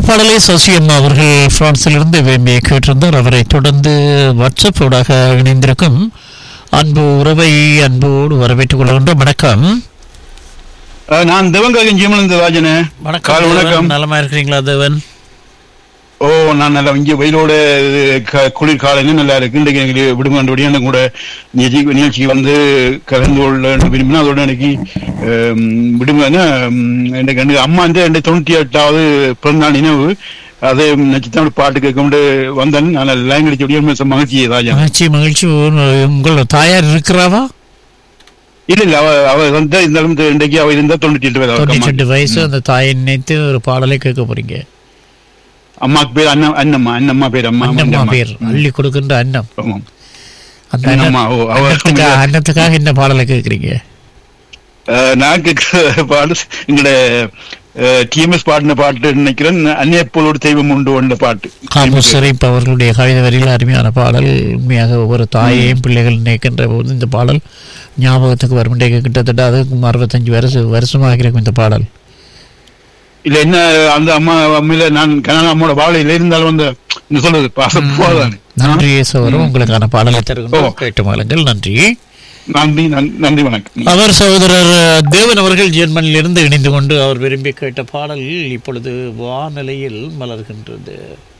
பாடலை சசியம்மா அவர்கள் பிரான்சிலிருந்து விரும்பி கேட்டிருந்தார். அவரை தொடர்ந்து வாட்ஸ்அப் ஊடாக இணைந்திருக்கும் அன்பு உறவை அன்போடு வரவேற்றுக் கொள்கின்றோம். வணக்கம். நான் தேவன் ஜீமனந்த ராஜனே. வணக்கம். நலமா இருக்கிறீங்களா தேவன்? ஓ, நான் நல்லா இங்கே வெயிலோட குளிர் காலையில நல்லா இருக்கு. இன்றைக்கு எனக்கு விடுமுறை எனக்கு கூட நிகழ்ச்சி வந்து கலந்து கொள்ள விரும்பினா அதோட எனக்கு விடுமுறைன்னா எனக்கு அம்மா வந்து 98வது பிறந்தநாள் நினைவு. அதை நச்சுத்தான் பாட்டு கேட்க வந்தேன். நான் லாங்குவேஜ் மகிழ்ச்சி ராஜா. மகிழ்ச்சி. உங்களோட தாயார் இருக்கிறாவா? இல்ல அவ வந்து இந்த இன்றைக்கு அவ இருந்தா 98 வயசு. அந்த தாயை நினைத்து ஒரு பாடலை கேட்க போறீங்க. அம்மாக்கு பேர் அண்ணம்மா பேர் அம்மா பேர் அள்ளி கொடுக்கின்ற அன்னம். அந்த அன்னத்துக்காக என்ன பாடலை கேட்கறீங்க? நான் கேட்கிற பாடு எங்களோட டிஎம்எஸ் பாடின பாட்டு நினைக்கிறேன். அந்நியப்போலோடு தெய்வம் உண்டு என்ற பாட்டு. காமேஸ்வரன் அவர்களுடைய கவிதை வரிகள் அருமையான பாடல். உண்மையாக ஒரு தாயையும் பிள்ளைகள் நினைக்கின்ற போது இந்த பாடல் ஞாபகத்துக்கு வரும். கிட்டத்தட்ட அதுக்கு 65 வருஷமாக இருக்கும் இந்த பாடல். இல்ல என்ன அந்த அம்மா அம்மையில நான் கனடா அம்மாவோட பாடல இருந்தாலும் வந்து சொல்றது பாசம் போதானே. நன்றி சகோதரர், உங்களுக்கான பாடலை தருகிறோம். கேட்டு மகளுங்கள். நன்றி. நன்றி வணக்கம். அவர் சகோதரர் தேவன் அவர்கள் ஜெர்மனியில் இருந்து இணைந்து கொண்டு அவர் விரும்பி கேட்ட பாடல் இப்பொழுது வானிலையில் மலர்கின்றது.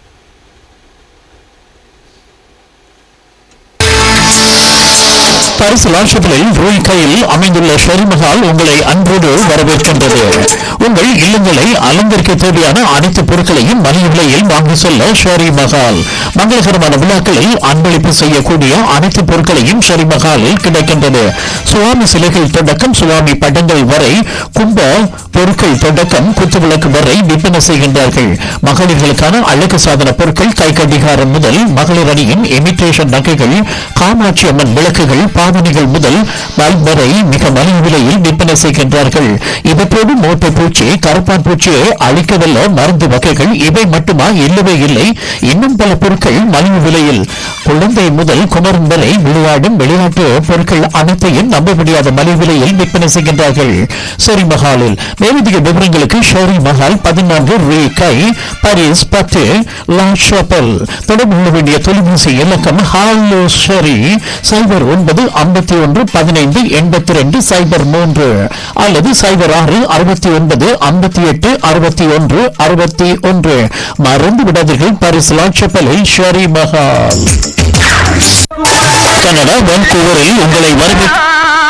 பாரிஸ் லாஷப்பிளில் ரூய் கையில் அமைந்துள்ள ஷெரிமஹால் உங்களை அன்போடு வரவேற்கின்றது. உங்கள் இல்லங்களை அலங்கரிக்க தேவையான அனைத்து பொருட்களையும் மலிவு விலையில் வாங்கி செல்ல ஷெரிமஹால். மங்களகரமான விழாக்களில் அன்பளிப்பு செய்யக்கூடிய அனைத்து பொருட்களையும் ஷெரிமஹாலில் கிடைக்கின்றது. சுவாமி சிலைகள் தொடக்கம் சுவாமி படங்கள் வரை, கும்ப பொருட்கள் தொடக்கம் குத்துவிளக்கு வரை விற்பனை செய்கின்றார்கள். மகளிர்களுக்கான அழகு சாதன பொருட்கள், கை கடிகாரம் முதல் மகளிர் அணியின் இமிட்டேஷன் நகைகள், காமாட்சி அம்மன் விளக்குகள், பாவனைகள் முதல் பல்ப் வரை மிக மலிவு விலையில் விற்பனை செய்கின்றார்கள். இவற்றோடு மோட்டை பூச்சி, கருப்பான் பூச்சியை அழிக்கவல்ல மருந்து வகைகள் இவை மட்டுமா? இல்லவே இல்லை, இன்னும் பல பொருட்கள் மலிவு விலையில். குழந்தை முதல் குமரன் வரை விளையாடும் விளையாட்டு பொருட்கள் அனைத்தையும் நம்ப முடியாத மலிவு விலையில் விற்பனை செய்கின்றார்கள் ஷெரி மஹாலில். மேலதிக விவரங்களுக்கு ஷெரி மஹால் 14 ரூ கை, பாரிஸ் 10 லா ஷாப்பல். தொடர்பு கொள்ள வேண்டிய தொலைபேசி இலக்கம் ஹாலோ ஷெரி 0991158203 அல்லது 0669586161. மறந்து விடாதீர்கள், பாரிஸ் லாட்சப்பலில் ஷெரி மஹால். கனடா வான்கூவரில் உங்களை